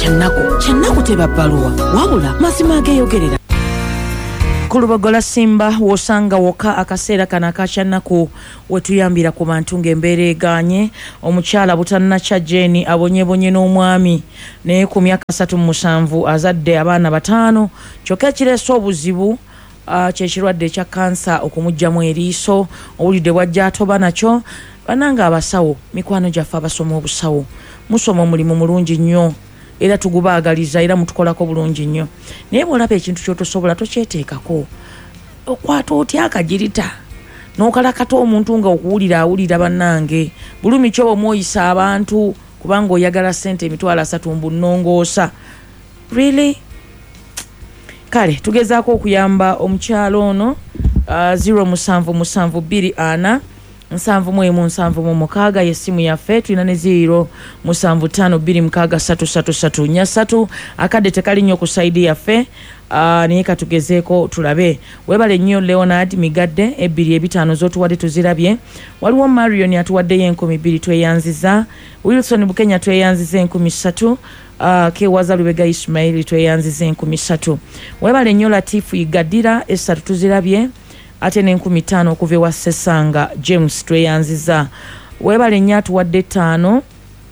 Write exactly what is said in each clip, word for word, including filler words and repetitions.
Kyannaku Kyannaku teba bbaluwa wabula mazima ageeyogerera. Ku Lubogola Simba wosanga woka akaseera kano aka Kyannaku wetuyambira ku bantu ng'embeera eganye. Omukyala Butannacha Jane abonyebonye n'omwami naye ku myaka asatu mu musanvu azadde abaana bataano kyokka ekireese obuzibu Uh, kyekirwadde ekya kansa okumugjamu eriiso owulidde bwajja atoba nakyo. Bananga abasawo mikwano gyaffe abasoma obusawo musoma omulimu mulungi nnyo era tugubaagaliza era mutukolako bulungi nnyo naye bw'olaba ekintu kyotosobola tokyeteekako okwata otya akagirita n'okalakata omuntu nga okuwulira awulira bannange bulumi kyo omwoyisa abantu kubanga oyagala ssente emitwalo asatu mbunnongoosa. Really? Kale tugezaako okuyamba omukyalo ono uh, zero musanvu musanvu bbiri ana nsanvu mu emu nsanvu mu mukaaga y'essimu yaffe tulina ne zero musanvu ttaano bbiri mukaaga ssatu ssatu ssatu nnya ssatu akadde tekali nnyo ku sayidi yaffe uh, naye katugezeeko tulabe. Weebale nnyo Leonard Migadde ebbiri ebitaano z'otuwadde tuzirabye. Waliwo Marion atuwaddeyo enkumi bbiri tweyanziza. Wilson Bukenya tweyanziza enkumi ssatu. Uh, Kewaza Lubega Ismail tweyanziza enkumi ssatu. Weebale nnyo Latifu Igadira essatu tuzirabye ate n'enkumi ttaano okuva ewa Sesanga James tweyanziza. Weebale nnyo atuwadde ttaano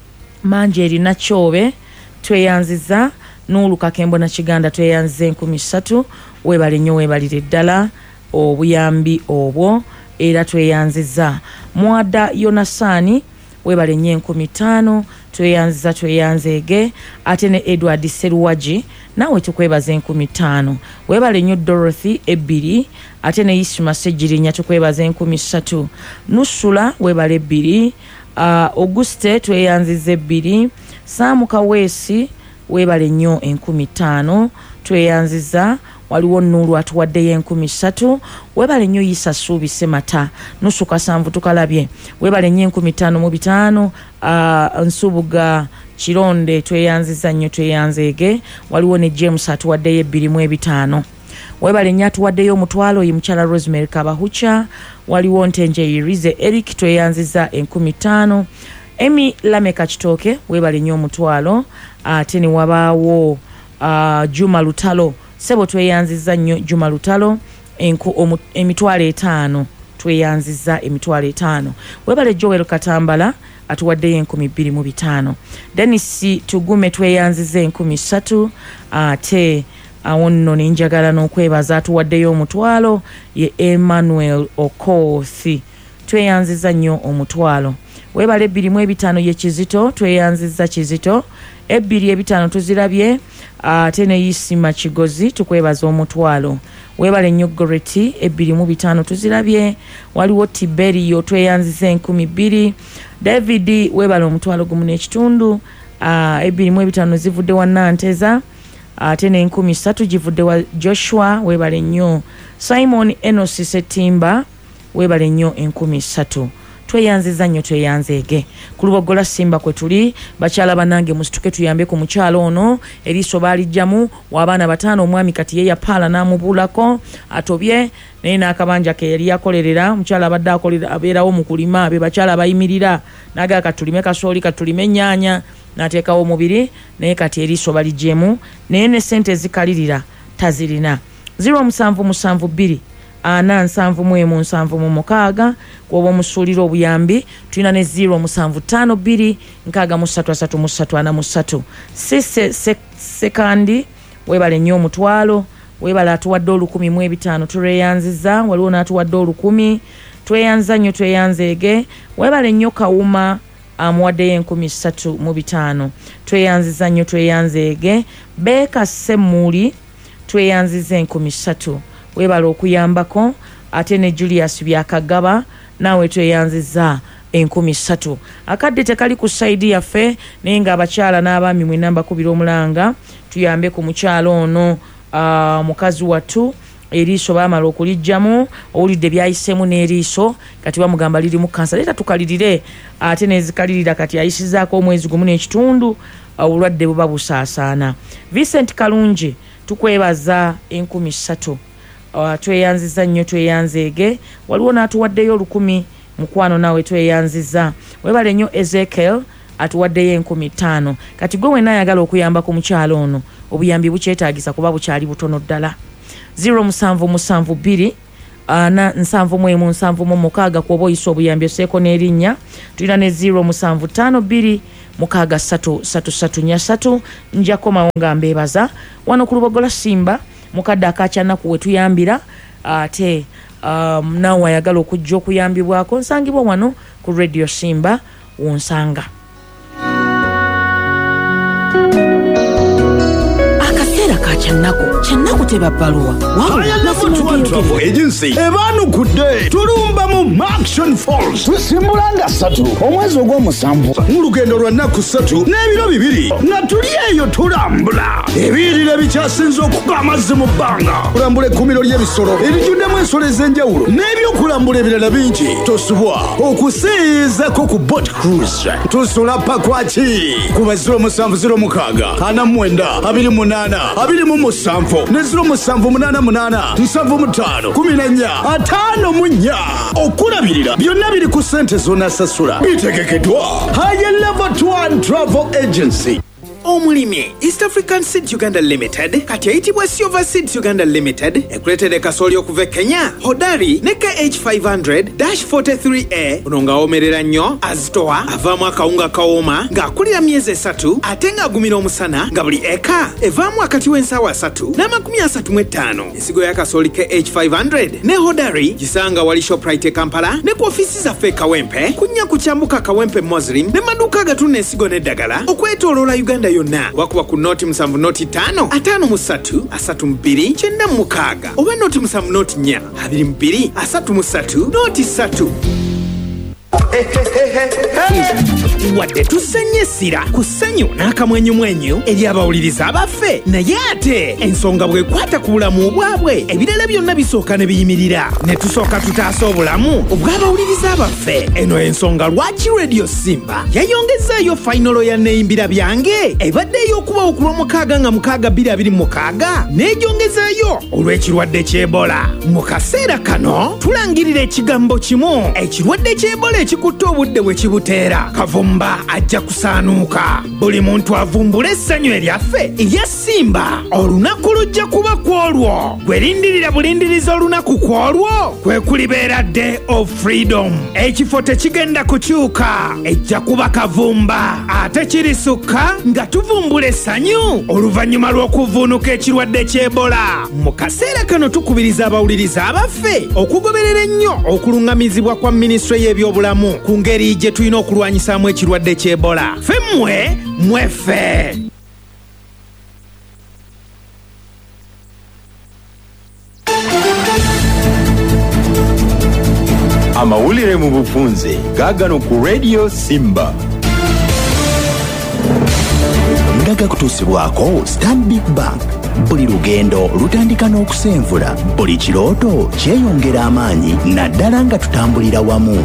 Manje erina Kyobe tweyanziza. Nuulu Kakembo na Kiganda tweyanziza enkumi ssatu. Weebale nnyo weebalire ddala obuyambi obwo era tweyanziza. Mwada Yonasani weebale nnyo enkumi ttaano tweyanziza tweyanzeege ate ne Edward Seruwaji nawe tukwebaza enkumi ttaano. Weebale nnyo Dorothy ebbiri ate ne Isma Sejjirinya tukwebaza enkumi ssatu. Nusula weebale ebbiri. uh, Auguste tweyanziza ebbiri. Saamu Kaweesi weebale nnyo enkumi ttaano tweyanziza. Waliwo Nuulu atuwaddeyo enkumi ssatu. Weebale nnyo Yisa Suubi Semata nusu kasanvu tukalabye weebale nnyo enkumi ttaano mu bitaano. uh, Nsubuga Kironde tweyanziza nnyo tweyanzeege. Waliwo ne James atuwaddeyo ebbiri mu ebitaano. Weebale nnyo atuwaddeyo omutwalo ye mukyala Rosemary Kabahucha. Waliwo Ntenje Irize Eric tweyanziza enkumi ttaano. Emi Lameka Kitooke weebale nnyo omutwalo ate ne wabaawo uh, Juma Lutalo sebo tweyanziza nnyo Juma Lutalo enku emitwalo etaano tweyanziza emitwalo etaano. Weebale Joel Katambala atuwaddeyo enkumi bbiri mu bitaano. Dennis Tugume tweyanziza enkumi ssatu ate awo nno ninjagala n'okwebaza atuwaddeyo omutwalo ye Emmanuel Okothi tweyanziza nnyo omutwalo. Weebale ebbiri mu ebitaano ye Kizito tweyanziza Kizito ebbiri ebitaano tuzirabye ate ne Yisima Kigozi tukwebaza omutwalo. Weebale nnyo Goreti ebbiri mu bitaano tuzirabye. Waliwo Tiberio tweyanziza enkumi bbiri. David weebale omutwalo gumu n'ekitundu. uh, ebbiri mu ebitaano zivudde wa Nanteza ate n'enkumi ssatu givudde wa Joshua weebale nnyo. Simon Enosi Setimba weebale nnyo enkumi ssatu. Tweyanziza nnyo tweyanzeege. Ku Lubogola Simba kwe tuli bakyala banange musituke tuyambe ku mukyalo ono eriiso baalijjamu w'abaana bataano omwami kati ye yapaala n'amubulako atobye naye n'akabanja ke yali yakolerera omukyala abadde akolera abeerawo mu kulima be bakyala bayimirira naga katulime kasooli katulime ennyaanya n'ateekawo omubiri naye kati eriiso balijjemu naye ne ssente zikalirira tazirina. zero musanvu musanvu bbiri ana nsanvu mu emu nsanvu mu mukaaga kuba omusuulira obuyambi tulina ne zero musanvu ttaano bbiri nkaaga mu ssatu asatu mu ssatu ana mu ssatu. Sise sekandi weebale nnyo omutwalo. Weebale atuwadde olukumi mu ebitaano tulweyanziza. Waliwo n'atuwadde olukumi tweyanza nnyo tweyanzeege. Weebale nnyo Kawuma amuwaddeyo enkumi ssatu mu bitaano tweyanziza nnyo tweyanzeege. Beeka Semuli tweyanziza enkumi ssatu. Weebale okuyambako ate ne Julius Byakagaba naawe tweyanziza enkumi ssatu. Akadde tekali ku sayidi yaffe naye ng'abakyala n'abaami mwena mbakubira omulanga tuyambe ku mukyalo ono uh, mukazi wattu eriiso baamala okulijjamu owulidde byayiseemu n'eriiso kati bamugamba liri mu kansa leeta tukalirire ate nezikalirira kati ayisizaako omwezi gumu n'ekitundu obulwadde buba busaasaana. Vincent Kalungi tukwebaza enkumi ssatu. Uh, tweyanziza nnyo tweyanzeege. Waliwo n'atuwaddeyo olukumi mukwano naawe tweyanziza. Weebale nnyo Ezekiel atuwaddeyo enkumi ttaano. Kati gwe wenna ayagala okuyamba ku mukyalo ono obuyambi bukyetaagisa kuba bukyali butono ddala. zero musanvu musanvu bbiri ana nsanvu mu emu nsanvu mu mukaaga kuba oyisa obuyambi osseeko n'erinnya. Tulina ne zero musanvu ttaano bbiri mukaaga ssatu ssatu ssatu nnya ssatu. Nja komawo nga mbeebaza wano ku Lubogola Simba mukadde akakyannaku we tuyambira ate um, nawe wayagala okujja okuyambibwako nsangibwa wano ku Radio Simba wonsanga. Akaseera ka kyannaku kyannaku teba bbaluwa Travel Agency ebaanukudde tulumba mu Action Falls tusimbulanga ssatu omwezi ogw'omusanvu mu lugendo lwa nnaku ssatu n'ebiro bibiri nga tuli eyo tulambula ebiyirira ebikyasinze okuba amazzi mu bbanga kulambula ekkuumiro ly'ebisolo erijjuddemu ensolo ez'enjawulo n'ebyokulambula ebirala bingi tosubwa okuseeyeezako ku boat cruise tusula pakwaki kuba zero musanvu zero mukaaga ana mwenda abiri munaana abiri mu musanvu ne zero musanvu munaana munaana nsanvu mutaano kumi na nnya ataano mu nnya okulabirira byonna biri ku ssente z'onasasula bitegekeddwa Higher Level one Travel Agency. Omulimi East African Seeds Uganda Limited kati ayitibwa Silver Seeds Uganda Limited ekuleetedde kasooli okuva e Kenya Hodari ne K H five hundred forty-three A uno nga awomerera nnyo azitowa avaamu akawunga kawooma ng'akulira myezi esatu ate ng'agumira omusana nga buli eka evaamu akati w'ensaawa asatu n'amakumi asatu mu etaano. Ensigo ya kasooli K H five hundred ne Hodari gisanga wali Shoprite Kampala ne ku ofiisi zaffe Kawempe kunnya ku kyambuka Kawempe Muslim ne maduuka agatunda ensigo n'eddagala okwetooloola Uganda yonna wakuba ku noti musanvu noti ttaano ataano mu ssatu asatu mu bbiri kyenda mu mukaaga oba noti musanvu noti nnya abiri mu bbiri asatu mu ssatu noti ssatu. Wadde tusenye essira ku ssanyu n'akamwenyumwenyu eri abawuliriza abaffe naye ate ensonga bwekwata ku bulamu obwabwe ebirala byonna bisooka ne biyimirira ne tusooka tutaasa obulamu obw'abawuliriza abaffe. Eno ensonga lwaki Radio Simba yayongezaayo fayinolo ya neeyimbira byange ebadde ey'okubawo ku lw'omukaaga nga mukaaga bbiri abiri mu mukaaga n'egyongezaayo olw'ekirwadde ky'Ebola. Mu kaseera kano tulangirira ekigambo kimu ekirwadde ky'Ebola ekikutte obudde bwe kibuteera Kavumba ajja kusaanuuka. Buli muntu avumbula essanyu eryaffe erya Simba olunaku lujja kuba kwolwo gwelindirira bulindiriza olunaku kwolwo kwe kulibeera Day of Freedom. Ekifo tekigenda kukyuka ejja kuba Kavumba ate kirisukka nga tuvumbula essanyu oluvannyuma lw'okuvuunuka ekirwadde ky'Ebola. Mu kaseera kano tukubiriza abawuliriza abaffe okugoberera ennyo okuluŋŋamizibwa kwa minisitule y'ebyobulamu ku ngeri gye tulina okulwanyisaamu ekirwadde ky'Ebola. Ffe mmwe mweffe. Amawulire mu bufunze gaagano ku Radio Simba. Ndaga kutuusibwako Stanbic Bank. Buli lugendo lutandika n'okusenvula, buli kirooto kyeyongera amaanyi naddala nga tutambulira wamu.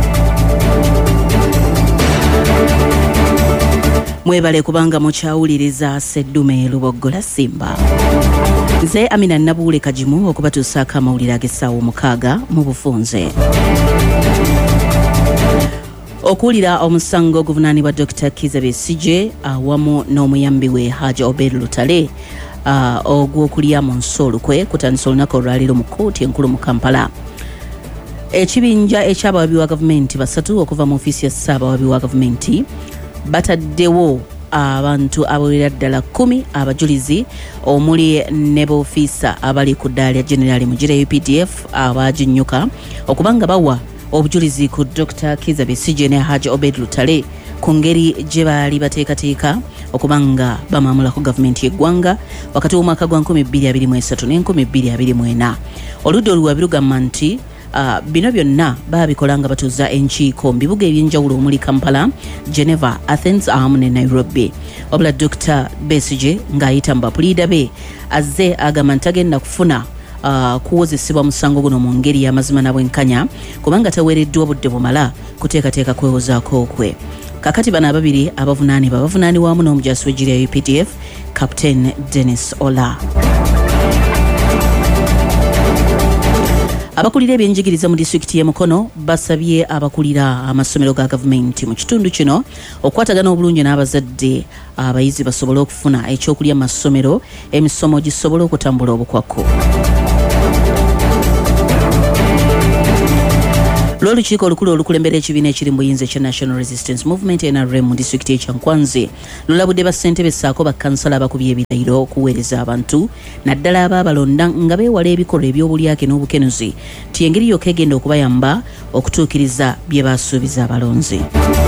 Mwebale kubanga mukyawuliriza Sseddume Lubogola Simba. Nze Amina Nabuule Kajimu okubatuusaako amawulire ag'essaawa mukaaga mu bufunze. Okuwulira omusango oguvunaanibwa Doctor Kizza Besigye awamu n'omuyambi we Hajji Obed Lutale uh, ogw'okulya mu nsolukwe kutandisa olunaku olwaleero mu kkooti enkulu mu Kampala. Ekibinja eky'abawabi wa gavumenti basatu okuva mu ofiisi ya Ssaabawabi wa gavumenti bataddewo abantu abawerera ddala kumi abajulizi omuli ne b'ofiisa abali ku ddaala lya General Mugira U P D F abaginnyuka okubanga bawa obujulizi ku Doctor Kizza Besigye ne Hajji Obed Lutale ku ngeri gye baali bateekateeka okubanga bamaamula ku gavumenti y'eggwanga wakati w'omwaka gwa nkumi bbiri abiri mu esatu n'enkumi bbiri abiri mu ena. Oludda oluwabi lugamba nti Uh, bino byonna babikola nga batuuza enkiiko mu bibuga eby'enjawulo omuli Kampala, Geneva, Athens awamu ne Nairobi. Wabula Doctor Besigye ng'ayita mu bapuliida be azze agamba nti agenda kufuna uh, kuwozesebwa musango guno mu ngeri y'amazima na bwenkanya kubanga taweereddwa obudde bumala kuteekateeka kwewozaako kwe. Kakati bano ababiri abavunaanibwa bavunaanibwa wamu n'omujaasi w'eggye lya U P D F Captain Dennis Ola. abakulira ebyenjigiriza mu disitulikiti y'e Mukono basabye abakulira amasomero ga gavumenti mu kitundu kino okukwatagana obulungi n'abazadde abayizi basobole okufuna ekyokulya mu masomero emisomo gisobole okutambula obukwakku. L'olukiiko olukulu olukulembera ekibiina ekiri mu buyinza ekya National Resistance Movement N R M mu disitulikiti y'Ekyankwanzi lulabudde bassentebe ssaako bakkansala abakubye ebirayiro okuweereza abantu naddala abaabalonda nga beewala ebikolwa eby'obulyake n'obukenuzi ti engeri yokka egenda okubayamba okutuukiriza bye baasuubiza abalonzi.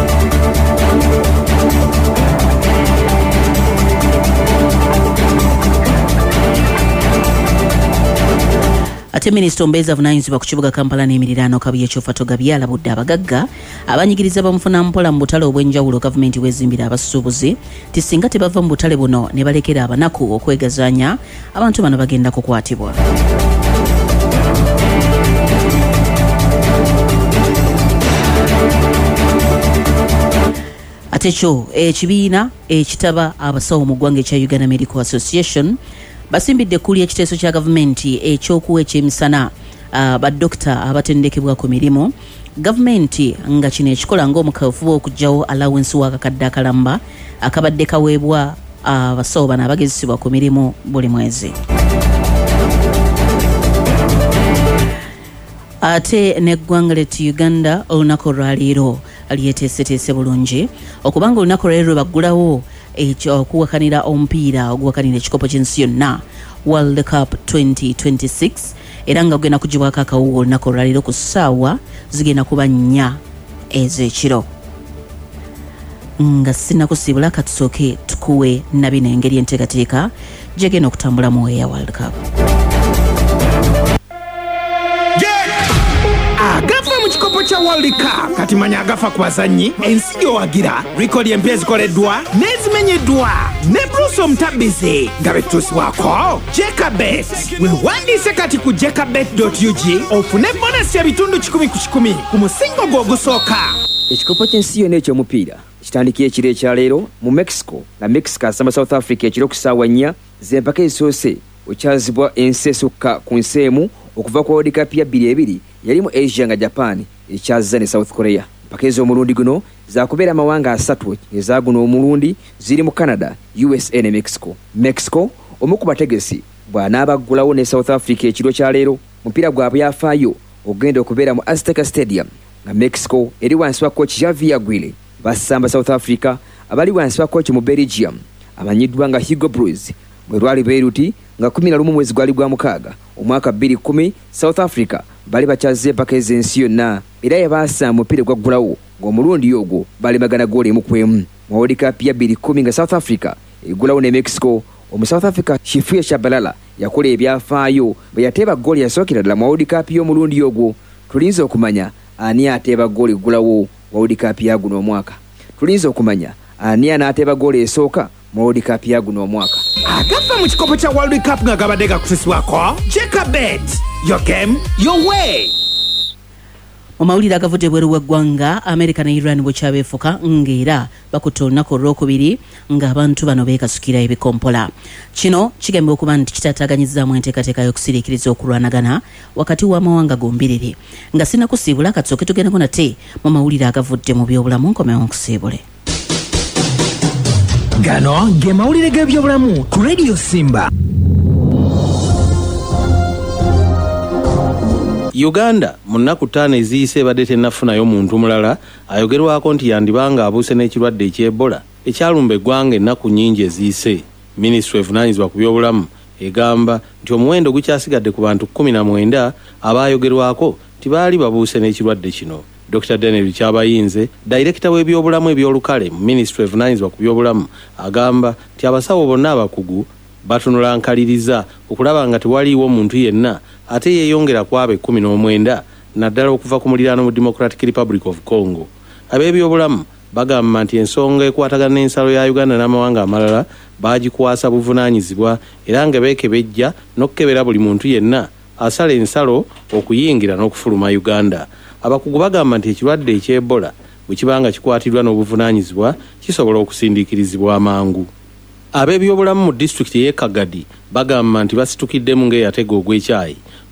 Ate Minisita Ombeza avunaanyizibwa ku kibuga Kampala n'emiriraano Kabuye Kyofa Gabye alabudde abagagga abanyigiriza bamufuna mpola mu butale obw'enjawulo gavumenti wezimbira abasuubuzi ti singa tebava mu butale buno ne balekera abanaku okwegazaanya abantu bano bagenda kukwatibwa. Ate kyo ekibiina ekitaba abasawo mu ggwanga ekya Uganda Medical Association basimbidde kuli ekiteeso kya gavumenti ekyokuwa ekyemisana uh, badokita abatendekebwa ku mirimu gavumenti nga kino ekikola ng'omukafuba okugyawo allowance w'akakadde akalamba akabadde kaweebwa abasawo uh, bano abagezesebwa ku mirimu buli mwezi. Ate n'eggwanga ly'e Uganda olunaku olwaleero lyeteeseteese bulungi okubanga olunaku olwaleero baggulawo okuwakanira omupiira oguwakanira ekikopo ky'ensi yonna World Cup twenty twenty-six era nga gugenda kugibwako akawuwo olunaku olwaleero ku ssaawa zigenda kuba nnya ez'ekiro. Nga sinnakusiibula katusooke tukuwe nabino engeri enteekateeka gyegenda okutambulamu eya World Cup. Agafa mu kikopo kya World Cup kati manya agafa ku bazannyi ensi gy'owagira rikodi empya ezikoleddwa n'ezimenyeddwa ne Bruce Omutabbizi nga betutusibwako Jekabet weewandiise kati ku jekabet dot u g ofune bonasi ebitundu kikumi ku kikumi ku musingo gwo ogusooka. Ekikopo ky'ensi yonna eky'omupiira kitandikira ekiro ekyaleero mu Mexico na Mexico asamba South Africa ekiro ku ssaawa nnya z'empaka ezisoose okyazibwa ensi esukka ku nsi emu okuva ku World Cup ya bbiri ebiri yali mu Asia nga Japan ekyazza ne South Korea. Empaka ez'omulundi guno zaakubeera amawanga asatu eza guno omulundi ziri mu Canada, U S A ne Mexico. Mexico omu ku bategesi bw'anaabaggulawo ne South Africa ekiro kyaleero mupiira gwabwe yafaayo ogenda okubeera mu Azteca Stadium nga Mexico eri wansi wa coach Javier Aguirre basamba South Africa abali wansi wa coach mu Belgium amanyiddwa nga Hugo Broos bwe lwali Beirut nga kumi na lumu mwezi gwali gwa mukaaga omwaka bbiri kumi South Africa bali bakyaze empaka ez'ensi yonna era yabaasa mupiira gwaggulawo ng'omulundi ogwo bali magana gooli emu ku emu. Mu World Cup ya bbiri kumi nga South Africa eggulawo ne Mexico omu South Africa Shifia Shabalala yakola ebyafaayo bwe yateeba gooli yasookera ddala mu World Cup y'omulundi ogwo. Tulinze okumanya ani ateeba gooli eggulawo World Cup ya guno omwaka. Tulinze okumanya ani anaateeba gooli esooka mu World Cup ya guno omwaka. Agafa mu kikopo kya World Cup nga gabadde gakusisibwako Jekabet, your game, your way. Mu mawulire agavudde bweru w'eggwanga America ne Iran bwekyabeefuka ng'era bakutte olunaku olwokubiri ng'abantu bano beekasukira ebikompola. Kino kigambibwa okuba nti kitataaganyizaamu enteekateeka y'okusiriikiriza okulwanagana wakati w'amawanga gombiriri. Nga sinnakusiibula katusooke tugendeko nate mu mawulire agavudde mu byobulamu nkomewo nkusiibule. Gano ge mawulire g'ebyobulamu ku Radio Simba. Uganda mu nnaku ttaano eziyise ebadde tennafunayo muntu mulala ayogerwako nti yandibanga abuuse n'ekirwadde eky'Ebola ekyalumba eggwanga ennaku nnyingi eziyise. Minisitule evunaanyizibwa ku byobulamu egamba nti omuwendo gukyasigadde ku bantu kkumi na mwenda abaayogerwako nti baali babuuse n'ekirwadde kino. Doctor Daniel Kyabayinze, Director w'ebyobulamu ebyolukale mu Minisitule evunaanyizibwa ku byobulamu, agamba nti abasawo bonna abakugu batunula nkaliriza okulaba nga tewaliiwo muntu yenna ate yeeyongera ku abo ekkumi n'omwenda naddala okuva ku muliraano mu Democratic Republic of Congo. Ab'ebyobulamu bagamba nti ensonga ekwatagana n'ensalo ya Uganda n'amawanga amalala baagikwasa buvunaanyizibwa era nga beekebejja n'okukebera buli muntu yenna asala ensalo okuyingira n'okufuluma Uganda. Abakugu bagamba nti ekirwadde eky'Ebola bwe kibanga kikwatiddwa n'obuvunaanyizibwa kisobola okusindiikirizibwa amangu. Ab'ebyobulamu mu disitulikiti y'e Kagadi bagamba nti basitukiddemu ng'eyatega ogw'ekyayi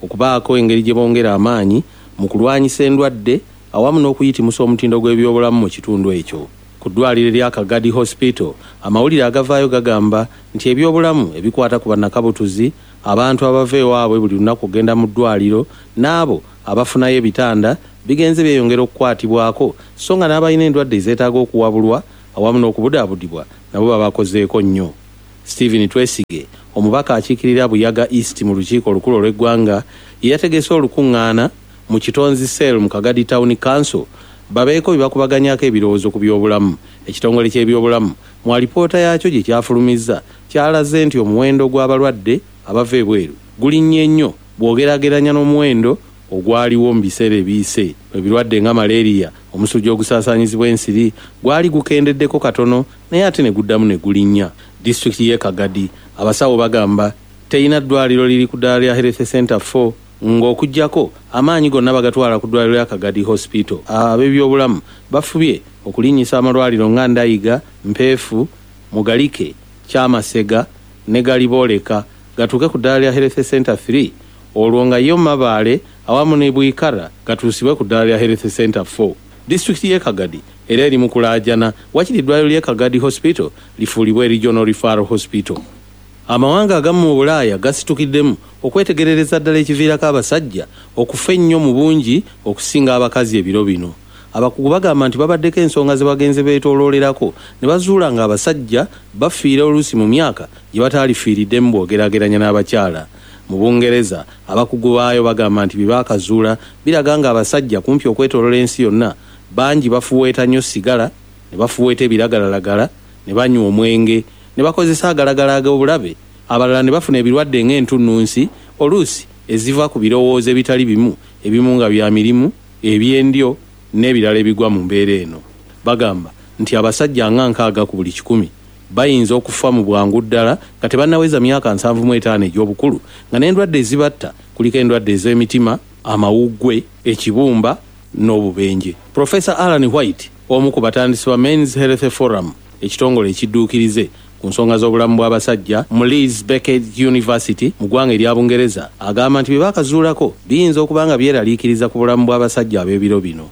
okubaako engeri gye bongera amaanyi mu kulwanyisa endwadde awamu n'okuyitimusa omutindo gw'ebyobulamu mu kitundu ekyo. Ku ddwaliro lya Kagadi Hospital, amawulire agavaayo gagamba nti ebyobulamu ebikwata ku bannakabutuzi, abantu abava ewaabwe buli lunaku kugenda mu ddwaliro, n'abo abafunayo ebitanda bigenze byeyongera okukwatibwako, so nga n'abalina endwadde ezeetaaga okuwabulwa awamu n'okubudaabudibwa nabo babakozeeko nnyo. Stephen Twesige, omubaka akiikirira Buyaga East mu lukiiko olukulu olw'eggwanga, ye yategese olukuŋŋaana mu Kitonzi Cell mu Kagadi Town Council babeeko bibakubaganyako ebirowoozo ku byobulamu. Ekitongole ky'ebyobulamu mu alipoota yaakyo gye kyafulumizza kyalaze nti omuwendo gw'abalwadde abava ebweru gulinnye nnyo bw'ogerageranya n'omuwendo ogwaliwo mu biseera ebiyise. Ebirwadde nga malaria, omusujja ogusaasaanyizibwa ensiri gwali gukendeddeko katono naye ate ne guddamu ne gulinnya. Disitulikiti y'e Kagadi abasawo bagamba teyina ddwaliro liri ku ddaala lya Health Center four ng'okuggyako amaanyi gonna bagatwala ku ddwaliro lya Kagadi Hospital. Ab'ebyobulamu bafubye okulinnyisa amalwaliro nga Ndayiga, Mpeefu, Mugalike, Kyamasega ne Galibooleka gatuuke ku ddaala lya Health Center three, olwo nga yo Mabaale awamu ne Bwikara gatuusibwe ku ddaala lya Health Center four. Disitulikiti y'e Kagadi era eri mu kulaajana wakiri eddwaliro ly'e Kagadi Hospital lifuulibwe Regional Referral Hospital. Amawanga agamu mu Bulaaya gasitukiddemu okwetegerereza ddala ekiviirako abasajja okufa ennyo mu bungi okusinga abakazi ebiro bino. Abakugu bagamba nti babaddeko ensonga ze bagenze beetooloolerako ne bazuula nga abasajja bafiira oluusi mu myaka gye bataalifiiriddemu bw'ogerageranya n'abakyala. Mu Bungereza abakugu baayo bagamba nti bye baakazuula biraga nga abasajja kumpi okwetooloola ensi yonna bangi bafuweeta nnyo sigala, ne bafuweeta ebiragalalagala, ne banywa omwenge, ne bakozesa agalagala ag'obulabe, abalala ne bafuna ebirwadde ng'entunnunsi oluusi eziva ku birowoozo ebitali bimu, ebimu nga bya mirimu, eby'endyo n'ebirala ebigwa mu mbeera eno. Bagamba nti abasajja nga nkaaga ku buli kikumi bayinza okufa mu bwangu ddala nga tebannaweza myaka nsanvu mu etaano egy'obukulu, nga n'endwadde ezibatta kuliko endwadde ez'emitima, amawuggwe, ekibumba n'obubenje. Professor Alan White, omu ku batandisi ba Men's Health Forum, ekitongole ekidduukirize ku nsonga z'obulamu bw'abasajja mu Leeds Beckett University mu ggwanga erya Bungereza, agamba nti bye baakazuulako biyinza okuba nga byeraliikiriza ku bulamu bw'abasajja ab'ebiro bino.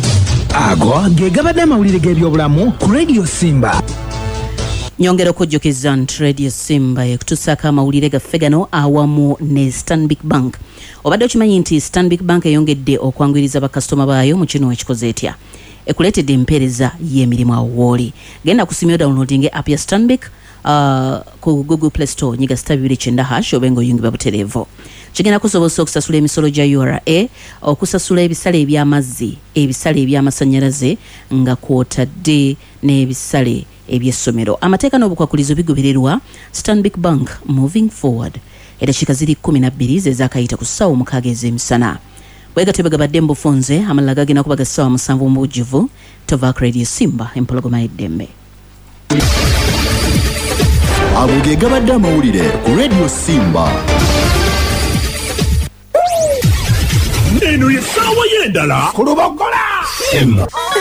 Ago ge gabadde amawulire g'ebyobulamu ku Radio Simba. Nyongera okujjukiza nti Radio Simba ekutusaako amawulire gaffe gano awamu ne Stanbic Bank. Obadde okimanyi nti Stanbic Bank eyongedde okwanguyiriza bakasitoma baayo mu kino ekikoze etya. Ekuleetedde empeereza y'emirimu awo wooli. Genda kusimya downloading app ya Stanbic uh, ku Google Play Store nyiga star bibiri kyenda hash obe ng'oyungibwa butereevu. Kigenda kusobosa okusasula emisolo gya U R A, okusasula ebisale eby'amazzi, ebisale eby'amasannyalaze nga kw'otadde n'ebisale eby'essomero. Amateeka n'obukwakulizo bigobererwa. Stanbic Bank, moving forward. Eddakiika ziri kkumi na bbiri ze zaakayita ku ssaawa omukaaga ez'emisana. Bwegatyo bagabadde mu bufunze, amalala gagenda kuba ga ssaawa musanvu mu bujjuvu. Tovaako Radio Simba, empologoma y'eddembe. Ago ge gabadde amawulire ku Radio Simba. Eno ye ssaawa y'endala ku Lubogola Simba.